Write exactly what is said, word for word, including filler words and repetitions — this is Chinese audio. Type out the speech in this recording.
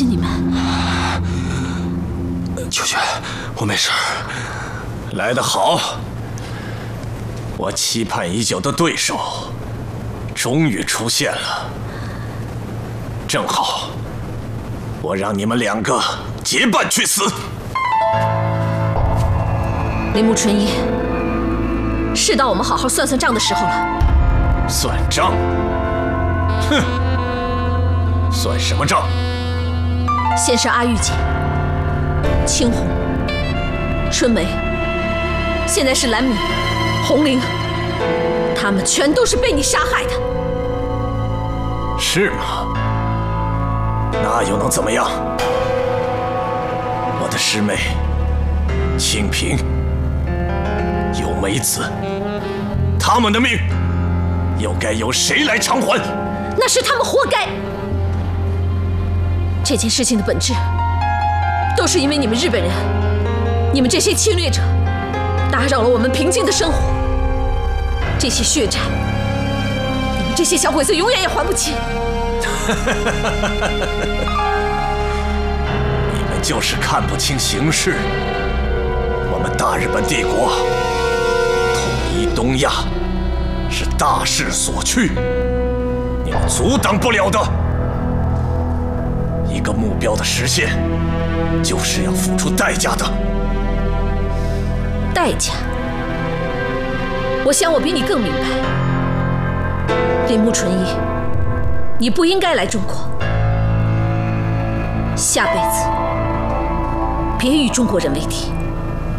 心你们。 秋雪，我没事。 来得好，我期盼已久的对手终于出现了。正好，我让你们两个结伴去死。 铃木纯一，是到我们好好算算账的时候了。 算账？哼，算什么账？ 先是阿玉姐、青红、春梅，现在是蓝米、红菱，他们全都是被你杀害的。 是吗？那又能怎么样？我的师妹清平、有美子，他们的命又该由谁来偿还？ 那是他们活该。这件事情的本质，都是因为你们日本人，你们这些侵略者，打扰了我们平静的生活。这些血债，你们这些小鬼子永远也还不起。 你们就是看不清形势。我们大日本帝国统一东亚是大势所趋，你们阻挡不了的。一个目标的实现，就是要付出代价的。 代价？我想我比你更明白。铃木纯一，你不应该来中国。下辈子别与中国人为敌。